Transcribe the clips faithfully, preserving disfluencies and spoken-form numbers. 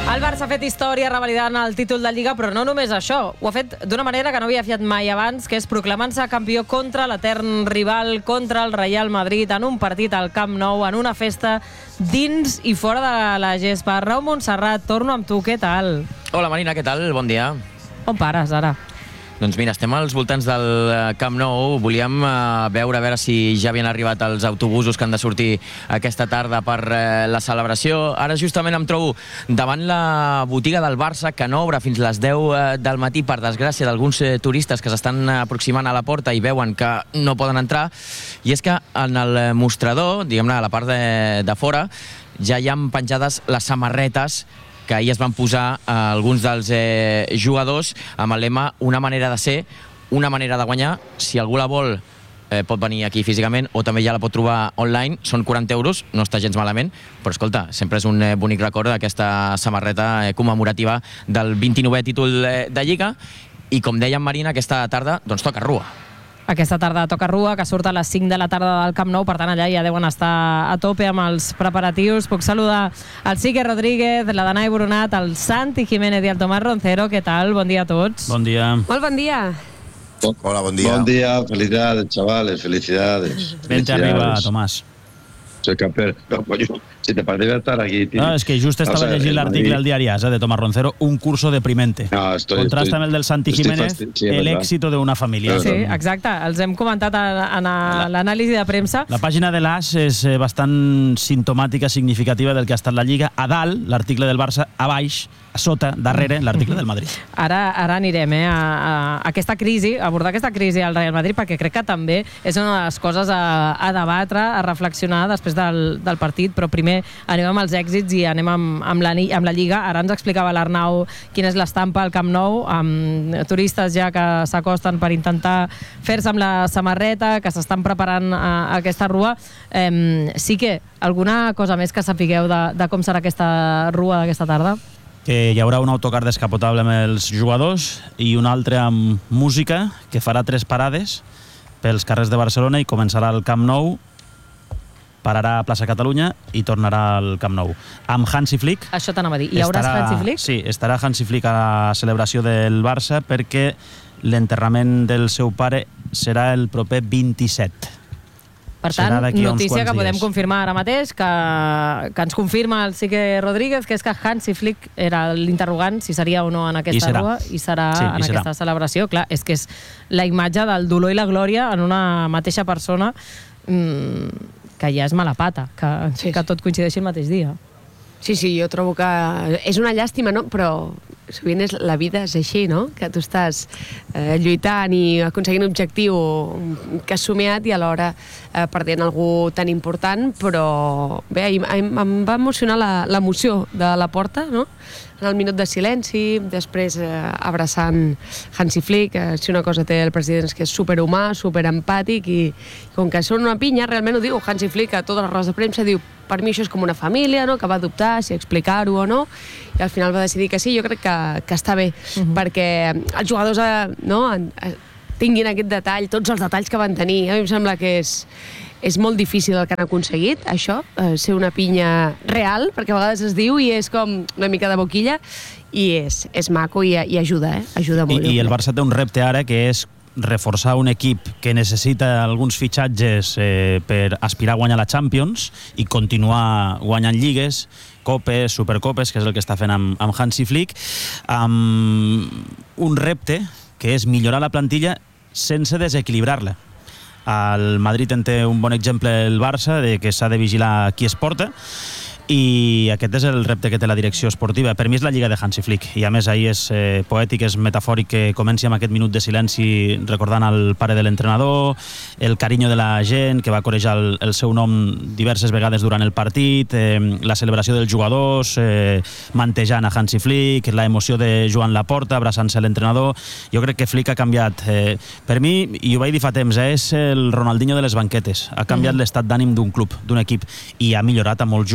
El Barça ha fet història revalidant el títol de Lliga, però no només això. Ho ha fet d'una manera que no havia fet mai abans, que és proclamant-se campió contra l'etern rival, contra el Real Madrid, en un partit al Camp Nou, en una festa dins i fora de la gespa. Raúl Montserrat, torno amb tu, què tal? Hola Marina, què tal? Bon dia. On pares, ara? Doncs mira, estem als voltants del Camp Nou. Volíem uh, veure a veure si ja havien arribat els autobusos que han de sortir aquesta tarda per uh, la celebració. Ara justament em trobo davant la botiga del Barça, que no obre fins les deu uh, del matí, per desgràcia d'alguns uh, turistes que s'estan aproximant a la porta i veuen que no poden entrar. I és que en el mostrador, diguem-ne, a la part de, de fora, ja hi ha penjades les samarretes que ahir es van posar eh, alguns dels eh, jugadors amb el lema una manera de ser, una manera de guanyar. Si algú la vol, eh, pot venir aquí físicament o també ja la pot trobar online. Són quaranta euros, no està gens malament, però escolta, sempre és un eh, bonic record d'aquesta samarreta eh, commemorativa del vint-i-novè títol eh, de Lliga. I com deia en Marina, aquesta tarda doncs toca rua. Aquesta tarda toca rua, que surt a les cinc de la tarda del Camp Nou, per tant allà ja deuen estar a tope amb els preparatius. Puc saludar el Sique Rodríguez, la Danai Brunat, el Santi Jiménez i el Tomàs Roncero. Què tal? Bon dia a tots. Bon dia. Molt bon dia. Hola, bon dia. Bon dia, felicidades, chavales, felicidades. Vente arriba, Tomàs. Soy campeón. No, coño, si te parece estar aquí, tío. No, és que just estava o sea, llegint l'article al diari Asa de Tomás Roncero, un curso deprimente. No, estoy, Contrasta estoy, amb el del Santi Jiménez, sí, el éxito de una família. Sí, exacte. Els hem comentat en l'anàlisi de premsa. La pàgina de l'As és bastant simptomàtica, significativa del que ha estat la Lliga. A dalt, l'article del Barça, a baix, a sota, darrere, l'article del Madrid. Ara, ara anirem eh, a, a aquesta crisi, a abordar aquesta crisi al Real Madrid, perquè crec que també és una de les coses a, a debatre, a reflexionar després del, del partit, però primer anem amb els èxits i anem amb, amb, la, amb la Lliga. Ara ens explicava l'Arnau quina és l'estampa al Camp Nou, amb turistes ja que s'acosten per intentar fer-se amb la samarreta, que s'estan preparant a, a aquesta rua. Eh, sí que alguna cosa més que sapigueu de, de com serà aquesta rua d'aquesta tarda? Que hi haurà un autocar descapotable amb els jugadors i un altre amb música que farà tres parades pels carrers de Barcelona i començarà al Camp Nou, pararà a Plaça Catalunya i tornarà al Camp Nou. Amb Hansi Flick. Això t'anava a dir. Hi haurà Hansi Flick? Sí, estarà Hansi Flick a la celebració del Barça perquè l'enterrament del seu pare serà el proper vint-i-set. Per tant, notícia que podem confirmar ara mateix, que, que ens confirma el Sique Rodríguez, que és que Hansi Flick era l'interrogant si seria o no en aquesta rua, i serà sí, en i aquesta serà. celebració. Clar, és que és la imatge del dolor i la glòria en una mateixa persona, mmm, que ja és mala pata, que, sí, que tot coincideixi el mateix dia. Sí, sí, jo trobo que és una llàstima, no? Però sovint és, la vida és així, no? Que tu estàs eh, lluitant i aconseguint un objectiu que has somiat i alhora eh, perdent algú tan important, però bé, em, em va emocionar l'emoció de la porta, no? En el minut de silenci, després eh, abraçant Hansi Flick, eh, si una cosa té el president és que és superhumà, superempàtic, i com que són una pinya, realment ho diu Hansi Flick a totes les rodes de premsa, diu, per mi això és com una família, no? Que va dubtar si explicar-ho o no, i al final va decidir que sí. Jo crec que, que està bé, uh-huh. perquè els jugadors eh, no, eh, tinguin aquest detall, tots els detalls que van tenir. A mi em sembla que és, és molt difícil el que han aconseguit, això, eh, ser una pinya real, perquè a vegades es diu i és com una mica de boquilla, i és, és maco i, i ajuda, eh? Ajuda molt. I, I el Barça té un repte ara que és reforçar un equip que necessita alguns fitxatges eh, per aspirar a guanyar la Champions i continuar guanyant lligues, copes, supercopes, que és el que està fent amb, amb Hansi Flick, amb un repte que és millorar la plantilla sense desequilibrar-la. Al Madrid en té un bon exemple el Barça, de que s'ha de vigilar qui es porta, i aquest és el repte que té la direcció esportiva. Per mi és la Lliga de Hansi Flick, i a més ahir és eh, poètic, és metafòric que comenci amb aquest minut de silenci recordant el pare de l'entrenador, el carinyo de la gent que va corejar el, el seu nom diverses vegades durant el partit, eh, la celebració dels jugadors, eh, mantejant a Hansi Flick, la emoció de Joan Laporta abraçant-se a l'entrenador. Jo crec que Flick ha canviat. Eh, per mi, i ho vaig dir fa temps, eh, és el Ronaldinho de les banquetes. Ha canviat mm. l'estat d'ànim d'un club, d'un equip, i ha millorat a molts jugadors. O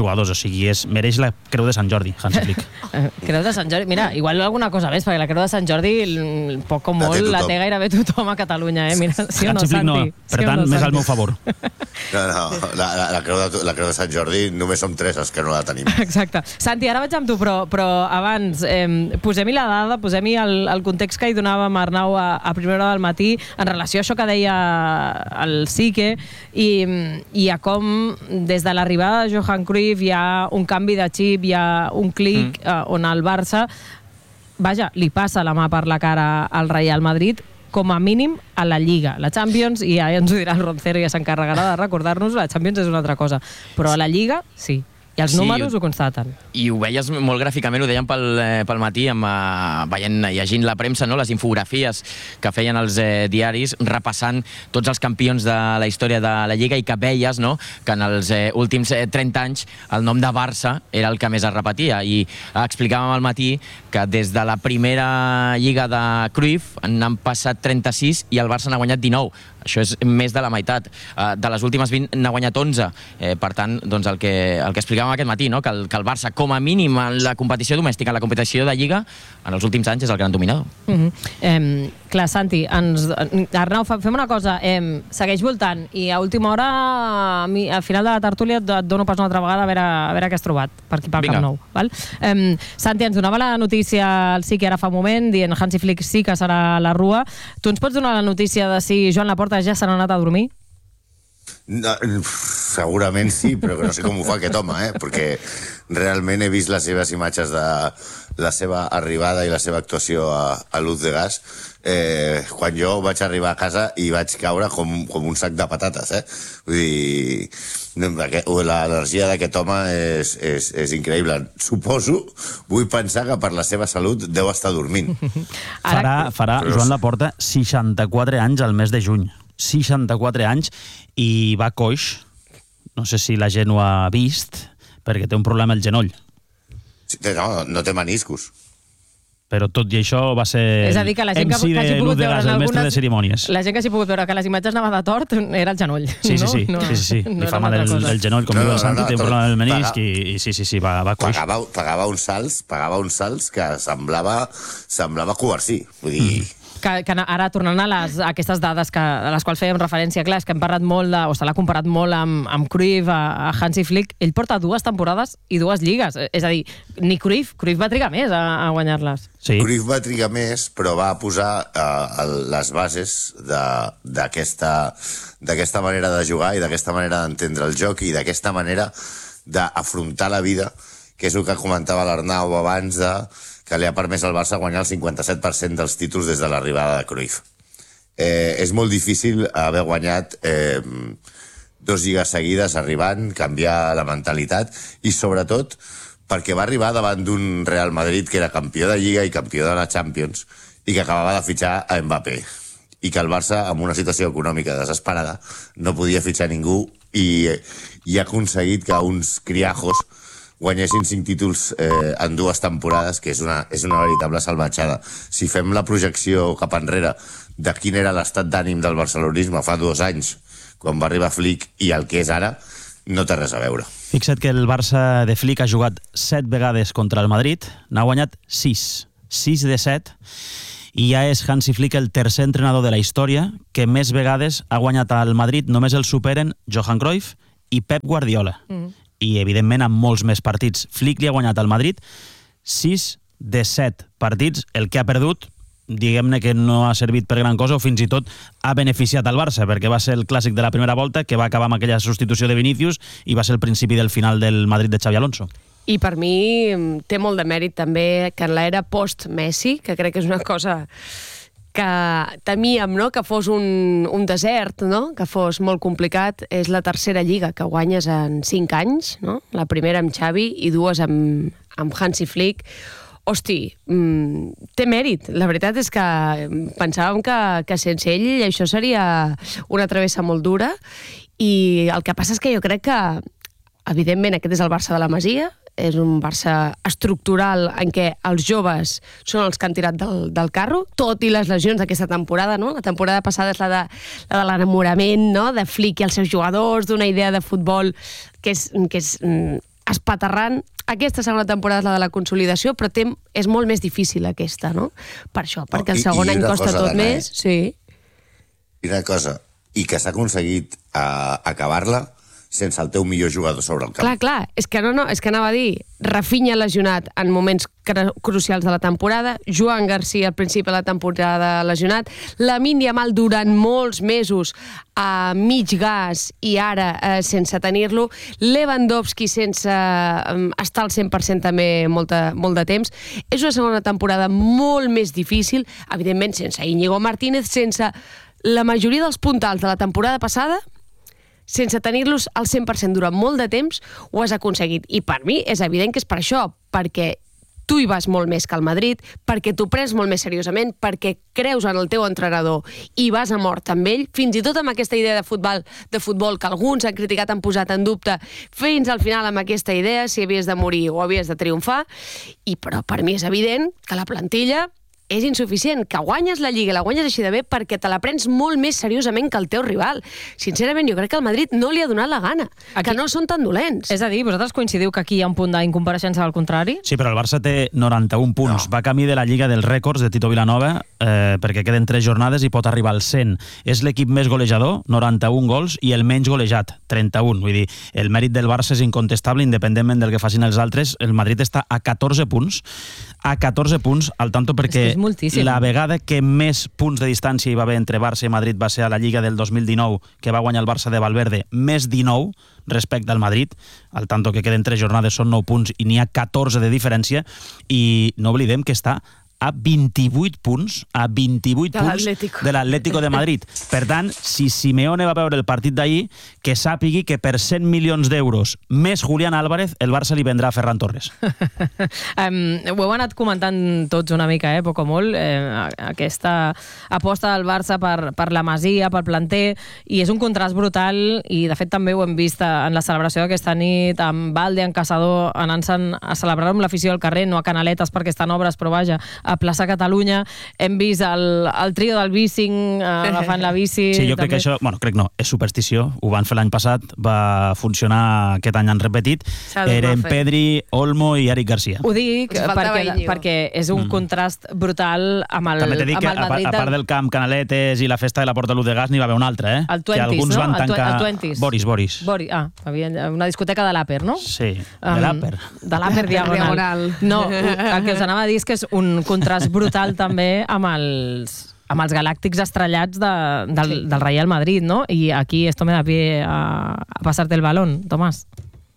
sigui, és, mereix la Creu de Sant Jordi, Hansi Flick. Creu de Sant Jordi, mira, igual alguna cosa més, perquè la Creu de Sant Jordi, poc o molt, la té gairebé tothom a Catalunya, eh? Mira, sí o no, Santi? No. Per tant, més al meu favor. No, no, la, la, la, creu de, la Creu de Sant Jordi només som tres els que no la tenim. Exacte. Santi, ara vaig amb tu, però, però abans, eh, posem-hi la dada, posem-hi el, el context que hi donàvem a Arnau a, a primera hora del matí, en relació a això que deia el Sique, i, i a com des de l'arribada de Johan Cruyff hi ha un canvi de xip, hi ha un clic mm. eh, on el Barça, vaja, li passa la mà per la cara al Real Madrid, com a mínim a la Lliga. La Champions, i ja ens ho dirà el Roncero, ja s'encarregarà de recordar-nos, la Champions és una altra cosa, però a la Lliga, sí. I els sí, números ho constaten. I ho veies molt gràficament, ho deien pel, pel matí, amb, uh, veient, llegint la premsa, no? Les infografies que feien els eh, diaris, repassant tots els campions de la història de la Lliga, i que veies, no?, que en els eh, últims eh, trenta anys el nom de Barça era el que més es repetia. I explicàvem al matí que des de la primera Lliga de Cruyff n'han passat trenta-sis i el Barça n'ha guanyat dinou. Això és més de la meitat. De les últimes vint n'ha guanyat onze. Eh, per tant, doncs el que, el que explicàvem aquest matí, no? que, el, que el Barça, com a mínim en la competició domèstica, en la competició de Lliga, en els últims anys és el gran dominador. Uh-huh. eh, clar, Santi, ens, Arnau, fem una cosa. Eh, segueix voltant i a última hora, a, mi, al final de la tertúlia, et, et dono pas una altra vegada a veure, a veure què has trobat per aquí pel Camp Nou. Val? Eh, Santi, ens donava la notícia el sí que ara fa un moment, dient Hansi Flick sí que serà la Rua. Tu ens pots donar la notícia de si Joan Laporta ja s'han anat a dormir? No, segurament sí, però que no sé com ho fa aquest home, eh? Perquè realment he vist les seves imatges de la seva arribada i la seva actuació a, a Luz de Gas, eh, quan jo vaig arribar a casa i vaig caure com, com un sac de patates, eh? Vull dir, l'energia d'aquest home és, és, és increïble. Suposo, vull pensar que per la seva salut deu estar dormint. Farà, farà Joan Laporta seixanta-quatre anys al mes de juny. seixanta-quatre anys i va coix. No sé si la gent ho ha vist, perquè té un problema al genoll. No, no té meniscos. Però tot i això va ser és a dir, que la gent M C que, que de Luz de Gas, el algunes, mestre de cerimònies. La gent que hagi pogut veure que les imatges anava de tort era el genoll. Sí, sí, sí. No? sí, sí, sí. No Li fa mal el, el genoll, com no, diu el Santi, no, no, té un problema del menisc i, i sí, sí, sí, va, va coix. Pagava, pagava uns salts, pagava uns salts que semblava, semblava coercí. Vull dir... Mm. Que, que ara, tornant a, les, a aquestes dades que, a les quals fèiem referència, clar, és que hem parlat molt, de, o se l'ha comparat molt amb, amb Cruyff, a, a Hansi Flick. Ell porta dues temporades i dues lligues. És a dir, ni Cruyff, Cruyff va trigar més a, a guanyar-les. Sí. Cruyff va trigar més, però va posar uh, les bases d'aquesta d'aquesta manera de jugar i d'aquesta manera d'entendre el joc i d'aquesta manera d'afrontar la vida, que és el que comentava l'Arnau abans, de, que li ha permès al Barça guanyar el cinquanta-set per cent dels títols des de l'arribada de Cruyff. Eh, és molt difícil haver guanyat eh, dos lligues seguides arribant, canviar la mentalitat, i sobretot perquè va arribar davant d'un Real Madrid que era campió de Lliga i campió de la Champions i que acabava de fitxar a Mbappé, i que el Barça, amb una situació econòmica desesperada, no podia fitxar ningú, i, i ha aconseguit que uns criajos guanyessin cinc títols eh, en dues temporades, que és una, és una veritable salvatjada. Si fem la projecció cap enrere de quin era l'estat d'ànim del barcelonisme fa dos anys, quan va arribar Flick, i el que és ara, no té res a veure. Fixa't que el Barça de Flick ha jugat set vegades contra el Madrid, n'ha guanyat sis. sis de set, i ja és Hansi Flick el tercer entrenador de la història que més vegades ha guanyat al Madrid. Només el superen Johan Cruyff i Pep Guardiola. Mm. I, evidentment, amb molts més partits. Flick li ha guanyat al Madrid sis de set partits. El que ha perdut, diguem-ne que no ha servit per gran cosa, o fins i tot ha beneficiat al Barça, perquè va ser el clàssic de la primera volta, que va acabar amb aquella substitució de Vinícius i va ser el principi del final del Madrid de Xavi Alonso. I per mi té molt de mèrit també que en l'era post-Messi, que crec que és una cosa que temíem, no?, que fos un, un desert, no?, que fos molt complicat, és la tercera lliga que guanyes en cinc anys, no?, la primera amb Xavi i dues amb, amb Hansi Flick. Hosti, mmm, té mèrit. La veritat és que pensàvem que, que sense ell això seria una travessa molt dura, i el que passa és que jo crec que, evidentment, aquest és el Barça de la Masia, és un Barça estructural en què els joves són els que han tirat del, del carro, tot i les lesions d'aquesta temporada, no? La temporada passada és la de, la de l'enamorament, no?, de Flick i els seus jugadors, d'una idea de futbol que és, que és espaterrant. Aquesta segona temporada és la de la consolidació, però tem, és molt més difícil aquesta, no? Per això, perquè el segon any costa tot més. Sí. I una cosa, i que s'ha aconseguit uh, acabar-la sense el teu millor jugador sobre el camp. Clar, clar, és que no, no, és que anava a dir, Rafinha lesionat en moments crucials de la temporada, Joan Garcia al principi de la temporada lesionat, Lamine Yamal durant molts mesos a mig gas i ara eh, sense tenir-lo, Lewandowski sense eh, estar al cent per cent també molta, molt de temps. És una segona temporada molt més difícil, evidentment sense Íñigo Martínez, sense la majoria dels puntals de la temporada passada, sense tenir-los al cent per cent durant molt de temps, ho has aconseguit. I per mi és evident que és per això, perquè tu hi vas molt més que el Madrid, perquè t'ho prens molt més seriosament, perquè creus en el teu entrenador i vas a mort amb ell, fins i tot amb aquesta idea de futbol, de futbol que alguns han criticat, han posat en dubte, fins al final amb aquesta idea, si havies de morir o havies de triomfar, i però per mi és evident que la plantilla és insuficient, que guanyes la Lliga, la guanyes així de bé perquè te la prens molt més seriosament que el teu rival. Sincerament, jo crec que al Madrid no li ha donat la gana, aquí, que no són tan dolents. És a dir, vosaltres coincidiu que aquí hi ha un punt d'incompareixença al contrari? Sí, però el Barça té noranta-un punts. No. Va camí de la Lliga dels rècords de Tito Vilanova eh, perquè queden tres jornades i pot arribar al cent. És l'equip més golejador, noranta-un gols, i el menys golejat, trenta-un. Vull dir, el mèrit del Barça és incontestable, independentment del que facin els altres. El Madrid està a catorze punts, a catorze punts, al tanto perquè la vegada que més punts de distància hi va haver entre Barça i Madrid va ser a la Lliga del dos mil dinou, que va guanyar el Barça de Valverde, més dinou respecte al Madrid, al tanto que queden tres jornades, són nou punts i n'hi ha catorze de diferència, i no oblidem que està a vint-i-vuit punts, a vint-i-vuit de punts de l'Atlético de Madrid. Per tant, si Simeone va veure el partit d'ahir, que sàpigui que per cent milions d'euros més Julián Álvarez, el Barça li vendrà a Ferran Torres. um, ho heu anat comentant tots una mica, eh, poc o molt, eh, aquesta aposta del Barça per, per la Masia, pel planter, i és un contrast brutal, i de fet també ho hem vist en la celebració d'aquesta nit, amb Valde, en Caçador, anant-se'n a celebrar amb l'afició al carrer, no a Canaletes perquè estan obres, però vaja, a plaça Catalunya. Hem vist el, el trio del bicing eh, agafant la bici. Sí, jo crec també. que això, bueno, crec no, és superstició, ho van fer l'any passat, va funcionar aquest any, han repetit, eren Pedri, Olmo i Eric Garcia. Ho dic perquè, perquè és un mm. contrast brutal amb el, també t'he dit amb que, el Madrid. A, a part del camp Canaletes i la festa de la Porta Luz de Gas, n'hi va haver un altre, eh? El Twenties, no? Van tancar... El Twenties. Boris, Boris. Boris. Ah, havia una discoteca de l'Àper, no? Sí, de um, l'Àper. De l'Àper diagonal. No, el que us anava a dir és que és un contrast brutal també amb els, amb els galàctics estrellats de, del, sí. del Real Madrid, ¿no? Y aquí esto me da pie a, a pasarte el balón, Tomás.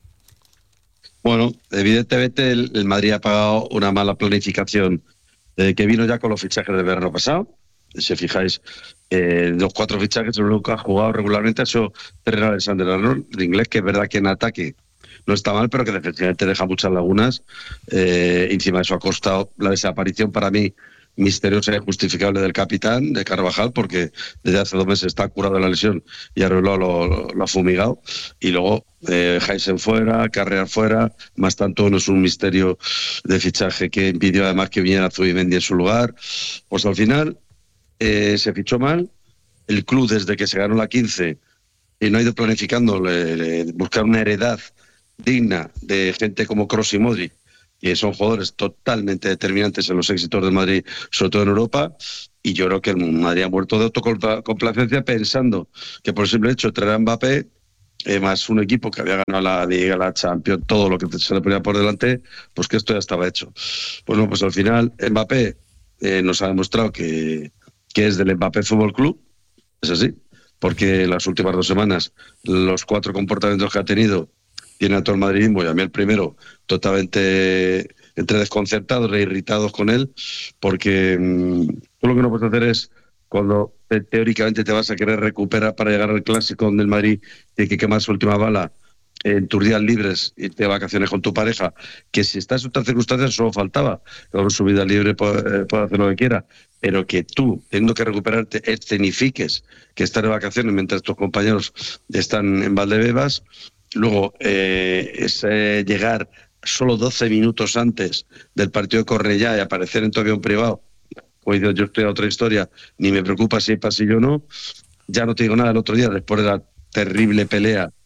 Bueno, evidentemente el, el Madrid ha pagado una mala planificación eh, que vino ya con los fichajes del verano pasado. Si fijáis, eh, los cuatro fichajes, el único que ha jugado regularmente ha sido Trent Alexander-Arnold, el inglés, que es verdad que en ataque no está mal, pero que defensivamente deja muchas lagunas. Eh, encima de eso ha costado la desaparición, para mí, misteriosa e injustificable del capitán, de Carvajal, porque desde hace dos meses está curado de la lesión y Arbeloa lo, lo, lo ha fumigado. Y luego eh, Heisen fuera, Carrear fuera, más tanto no es un misterio de fichaje que impidió además que viniera Zubimendi en su lugar. Pues al final eh, se fichó mal. El club, desde que se ganó la quince, y no ha ido planificando le, le, buscar una heredad digna de gente como Kroos y Modric, que son jugadores totalmente determinantes en los éxitos del Madrid, sobre todo en Europa, y yo creo que el Madrid ha muerto de autocomplacencia pensando que por el simple hecho de traer a Mbappé, eh, más un equipo que había ganado la Liga, la Champions, todo lo que se le ponía por delante, pues que esto ya estaba hecho. Pues no, pues al final Mbappé eh, nos ha demostrado que, que es del Mbappé Fútbol Club, es así, porque las últimas dos semanas los cuatro comportamientos que ha tenido tiene a todo el madridismo, y a mí el primero, totalmente entre desconcertados e irritados con él, porque mmm, tú lo que no puedes hacer es, cuando te, teóricamente te vas a querer recuperar para llegar al clásico donde el Madrid tiene que quemar su última bala en tus días libres y de vacaciones con tu pareja, que si estás en otras circunstancias solo faltaba, que con su vida libre puede, puede hacer lo que quiera, pero que tú, teniendo que recuperarte, escenifiques que estás de vacaciones mientras tus compañeros están en Valdebebas. Luego, eh, es eh, llegar solo doce minutos antes del partido de Cornellá y aparecer en tu avión privado. Pues yo estoy a otra historia, ni me preocupa si hay pasillo o no. Ya no te digo nada el otro día, después de la terrible pelea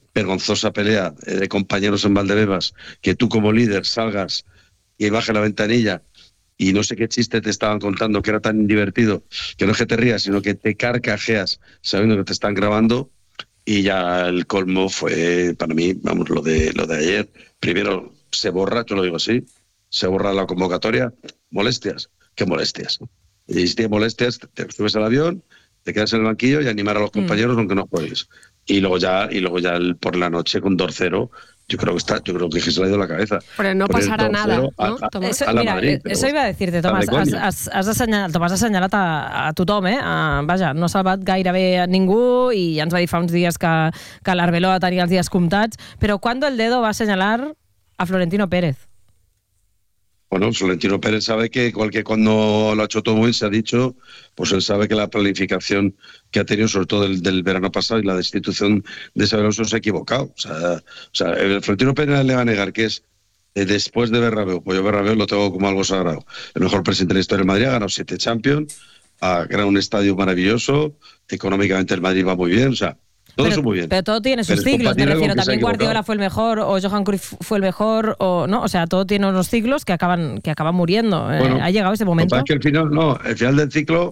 vergonzosa pelea de compañeros en Valdebebas, que tú como líder salgas y bajes la ventanilla y no sé qué chiste te estaban contando que era tan divertido, que no es que te rías, sino que te carcajeas sabiendo que te están grabando. Y ya el colmo fue, para mí, vamos, lo de lo de ayer. Primero se borra, yo lo digo así, se borra la convocatoria. Molestias, ¿qué molestias? Y si tienes molestias, te subes al avión, te quedas en el banquillo y animar a los compañeros mm. aunque no juegues. Y luego ya, y luego ya el, por la noche con dos cero, yo creo que está, yo creo que se le ha ido la cabeza. Pero no pasará nada, ¿no? A, a, eso, a mira, Madrid, eso iba a decirte, Tomàs, has, has, has assenyalat, Tomàs ha assenyalat a, a tothom, eh? A, vaja, no ha salvat gairebé a ningú i ja ens va dir fa uns dies que, que l'Arbeloa tenia els dies comptats, però ¿cuándo el dedo va a señalar a Florentino Pérez? Bueno, Florentino Pérez sabe que cualquier cuando lo ha hecho todo muy bien, se ha dicho, pues él sabe que la planificación que ha tenido, sobre todo del, del verano pasado y la destitución de Xabi Alonso, se ha equivocado. O sea, o sea el Florentino Pérez le va a negar que es eh, después de Bernabéu, pues yo Bernabéu lo tengo como algo sagrado. El mejor presidente de la historia del Madrid, ha ganado siete Champions, ha creado un estadio maravilloso, económicamente el Madrid va muy bien, o sea, todo pero, eso muy bien. Pero todo tiene sus pero ciclos, me refiero. También Guardiola equivocado. fue el mejor, o Johan Cruyff fue el mejor, o no, o sea, todo tiene unos ciclos que acaban, que acaban muriendo. Bueno, eh, ha llegado ese momento. Lo que pasa es que al final, no, el final del ciclo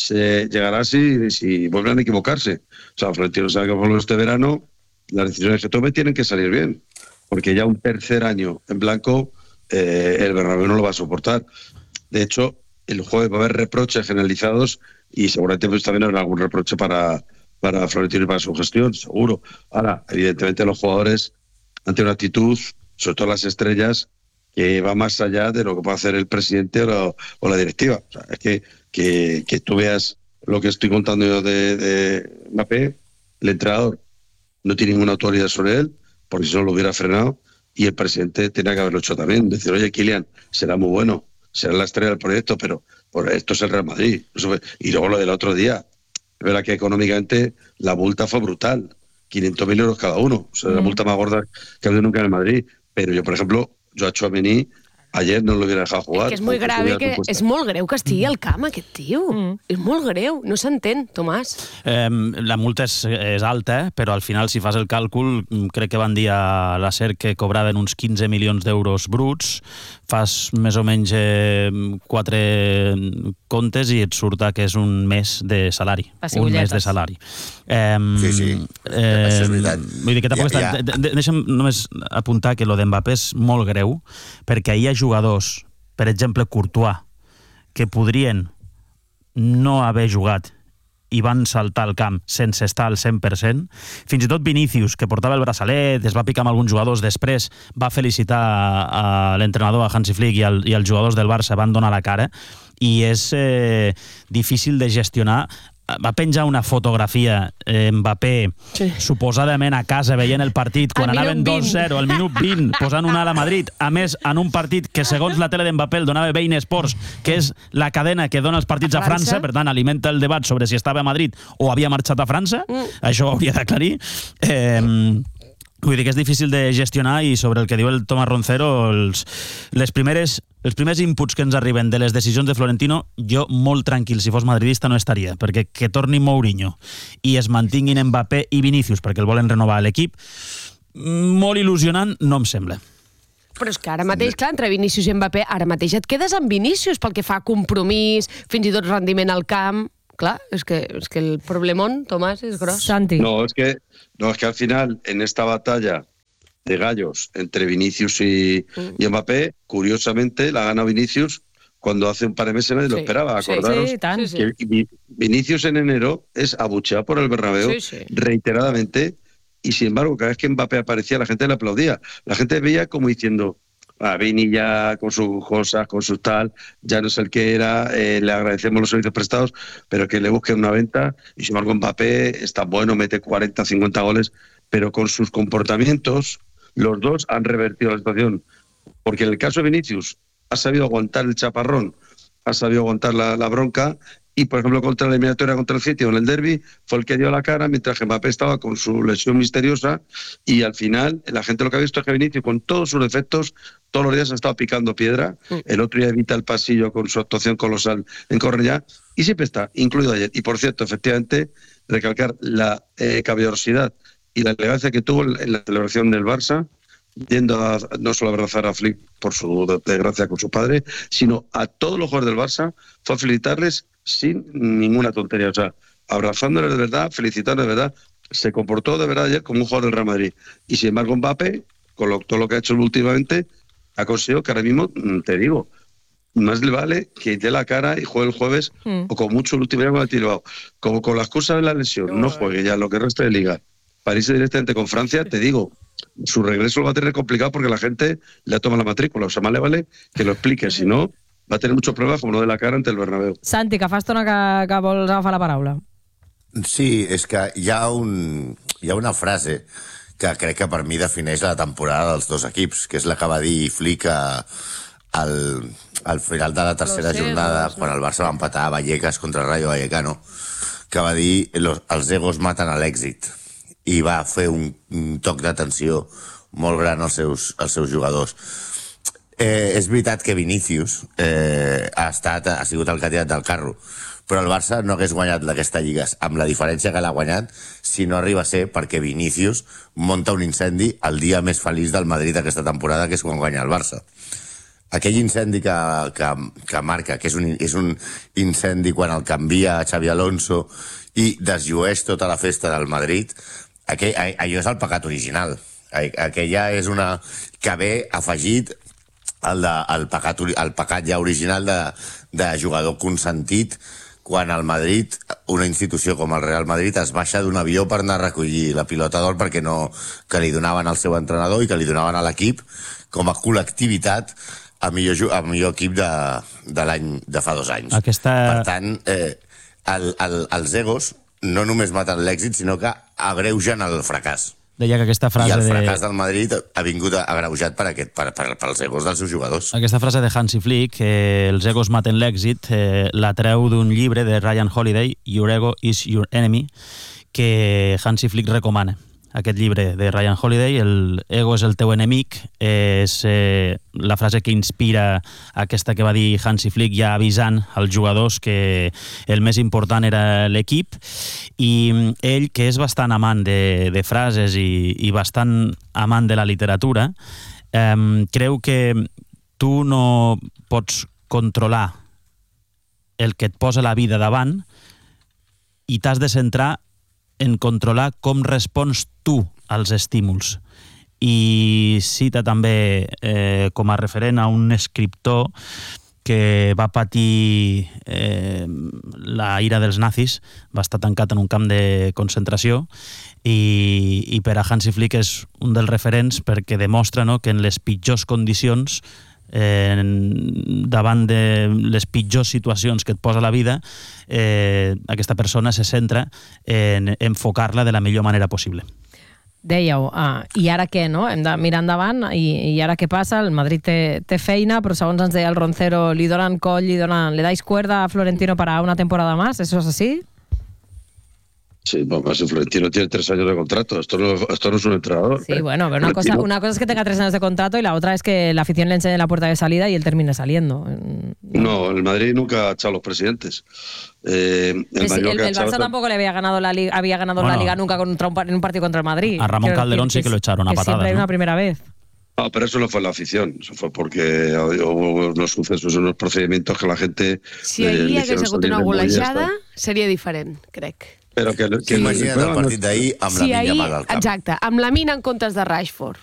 se llegará si, si vuelven a equivocarse. O sea, Florentino sabe que por ejemplo este verano las decisiones que tome tienen que salir bien, porque ya un tercer año en blanco eh, el Bernabéu no lo va a soportar. De hecho, el jueves va a haber reproches generalizados y seguramente pues, también habrá algún reproche para, para Florentino y para su gestión, seguro. Ahora, evidentemente los jugadores han tenido una actitud, sobre todo las estrellas, que va más allá de lo que puede hacer el presidente o la, o la directiva. O sea, es que, que, que tú veas lo que estoy contando yo de, de Mbappé, el entrenador no tiene ninguna autoridad sobre él, porque si no lo hubiera frenado, y el presidente tenía que haberlo hecho también. Decir, oye, Kylian, será muy bueno, será la estrella del proyecto, pero por esto es el Real Madrid. Y luego lo del otro día, es verdad que económicamente la multa fue brutal, quinientos mil euros cada uno, o sea, mm. la multa más gorda que ha habido nunca en el Madrid. Pero yo, por ejemplo, yo a Tchouaméni ayer no lo hubiera dejado jugar. És que és molt grave, que és molt greu que estigui al camp, aquest tio. Mm. És molt greu, no s'entén, Tomàs. Eh, la multa és, és alta, eh? Però al final, si fas el càlcul, crec que van dir a la SER que cobraven uns quinze milions d'euros bruts, fas més o menys eh, quatre comptes i et surt que és un mes de salari. Un mes de salari. Eh, sí, sí, eh, això és veritat. Vull dir que tampoc ja, està... Ja. Deixa'm només apuntar que lo d'Mbappé és molt greu, perquè ahir hi ha jugadors, per exemple Courtois, que podrien no haver jugat i van saltar al camp sense estar al cent per cent. Fins i tot Vinícius, que portava el braçalet, es va picar amb alguns jugadors, després va felicitar a l'entrenador, a Hansi Flick, i, el, i els jugadors del Barça van donar la cara, i és eh, difícil de gestionar. Va penjar una fotografia eh, Mbappé, sí. suposadament a casa veient el partit quan anaven dos zero al minut vint, posant una ala a Madrid, a més en un partit que segons la tele d'Mbappé el donava Bein Sports, que és la cadena que dona els partits a França, per tant alimenta el debat sobre si estava a Madrid o havia marxat a França, mm. això ho hauria d'aclarir. Eh, vull dir que és difícil de gestionar, i sobre el que diu el Tomàs Roncero, els, les primeres els primers inputs que ens arriben de les decisions de Florentino, jo molt tranquil, si fos madridista no estaria, perquè que torni Mourinho i es mantinguin Mbappé i Vinícius perquè el volen renovar a l'equip, molt il·lusionant no em sembla. Però és que ara mateix, clar, entre Vinícius i Mbappé, ara mateix et quedes amb Vinícius pel que fa a compromís, fins i tot rendiment al camp. Clar, és que, és que el problemón, Tomàs, és gros. Santi. No, es que, no, es que al final, en esta batalla de gallos entre Vinícius y, mm. y Mbappé, curiosamente la gana Vinícius cuando hace un par de meses nadie sí. lo esperaba. Acordaros sí, sí, sí, que sí. Vinícius en enero es abucheado por el Bernabéu sí, sí. reiteradamente, y sin embargo cada vez que Mbappé aparecía la gente le aplaudía. La gente veía como diciendo, ah, Vini ya con sus cosas, con su tal, ya no es el que era, eh, le agradecemos los servicios prestados, pero que le busquen una venta. Y sin embargo Mbappé está bueno, mete cuarenta, cincuenta goles, pero con sus comportamientos los dos han revertido la situación, porque en el caso de Vinícius ha sabido aguantar el chaparrón, ha sabido aguantar la, la bronca, y por ejemplo contra la eliminatoria contra el City o en el derbi fue el que dio la cara, mientras que Mbappé estaba con su lesión misteriosa, y al final la gente lo que ha visto es que Vinícius, con todos sus defectos, todos los días ha estado picando piedra. El otro día evita el pasillo con su actuación colosal en Cornellá, y siempre está, incluido ayer. Y por cierto, efectivamente, recalcar la eh, caballerosidad y la elegancia que tuvo en la celebración del Barça, yendo a, no solo a abrazar a Flick por su desgracia con su padre, sino a todos los jugadores del Barça, fue a felicitarles sin ninguna tontería. O sea, abrazándoles de verdad, felicitándoles de verdad. Se comportó de verdad ayer como un jugador del Real Madrid. Y sin embargo, Mbappé, con lo, todo lo que ha hecho últimamente, ha conseguido que ahora mismo, te digo, más le vale que dé la cara y juegue el jueves, mm. o con mucho el último día con el Bilbao. Como con la excusa de la lesión, no, no juegue ya lo que resta de liga. Para irse directamente con Francia, te digo, su regreso lo va a tener complicado porque la gente le toma la matrícula. O sea, más le vale que lo explique, si no, va a tener muchos problemas como no de la cara ante el Bernabéu. Santi, que fa estona que, que vols agafar la paraula. Sí, és que hi ha, un, hi ha una frase que crec que per mi defineix la temporada dels dos equips, que és la que va dir Flick a, al, al final de la tercera los jornada, egos, quan el Barça va empatar a Vallecas contra el Rayo Vallecano, que va dir los, els egos maten a l'èxit, i va fer un, un toc d'atenció molt gran als seus, als seus jugadors. Eh, és veritat que Vinícius eh, ha, estat, ha sigut el que ha tirat del carro, però el Barça no hagués guanyat aquesta Lliga amb la diferència que l'ha guanyat si no arriba a ser perquè Vinícius monta un incendi el dia més feliç del Madrid aquesta temporada, que és quan guanya el Barça. Aquell incendi que, que, que marca, que és un, és un incendi quan el canvia a Xavi Alonso i desllueix tota la festa del Madrid, aquell, allò és el pecat original. Aquella és una que ve afegit el, de, el, pecat, el pecat ja original de, de jugador consentit, quan al Madrid, una institució com el Real Madrid es baixa d'un avió per anar a recollir la pilota d'or perquè no, que li donaven al seu entrenador i que li donaven a l'equip com a col·lectivitat a millor, a millor equip de, de l'any de fa dos anys. Aquesta... Per tant, eh, el, el, els egos no només maten l'èxit, sinó que agreugen el fracàs. Deia que aquesta frase I el fracàs de... del Madrid ha vingut agreujat per aquest, per, per, pels egos dels seus jugadors. Aquesta frase de Hansi Flick, eh, els egos maten l'èxit, eh, la treu d'un llibre de Ryan Holiday, Your Ego is Your Enemy, que Hansi Flick recomana. Aquest llibre de Ryan Holiday, el ego és el teu enemic, és eh, la frase que inspira aquesta que va dir Hansi Flick ja avisant als jugadors que el més important era l'equip, i ell, que és bastant amant de, de frases i, i bastant amant de la literatura, eh, creu que tu no pots controlar el que et posa la vida davant i t'has de centrar en controlar com respons tu als estímuls. I cita també eh, com a referent a un escriptor que va patir eh, la ira dels nazis, va estar tancat en un camp de concentració i, i per a Hansi Flick és un dels referents perquè demostra, no, que en les pitjors condicions, Eh, davant de les pitjors situacions que et posa la vida, eh, aquesta persona se centra en enfocar-la de la millor manera possible. Dèieu, ah, i ara què, no? Hem de mirar endavant, i, i ara què passa? El Madrid té, té feina, però segons ens deia el Roncero, li donen coll, li donen, le dais cuerda a Florentino para una temporada más, ¿eso es así? Sí, bueno, si Florentino tiene tres años de contrato, esto no, esto no es un entrenador. Sí, bueno, pero una cosa, una cosa es que tenga tres años de contrato y la otra es que la afición le enseñe la puerta de salida y él termine saliendo. No, el Madrid nunca ha echado a los presidentes. Eh, el, el, el, el Barça tampoco le había ganado la liga, había ganado bueno, la liga nunca contra un, en un partido contra el Madrid. A Ramón Calderón sí que lo echaron a patadas, siempre hay ¿no? una primera vez. No, pero eso no fue la afición, eso fue porque hubo unos sucesos, unos procedimientos que la gente... Si eh, ahir hagués hagut una golejada, seria diferent, crec. Però que, que sí, imagina't el partit d'ahir amb sí, la Mina mal al camp. Exacte, amb la Mina en comptes de Rashford.